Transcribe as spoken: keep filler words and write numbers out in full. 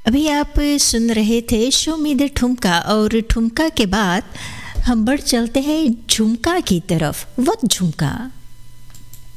अभी आप सुन रहे थे शो मी द ठुमका, और ठुमका के बाद हम बढ़ चलते हैं झुमका की तरफ। वत झुमका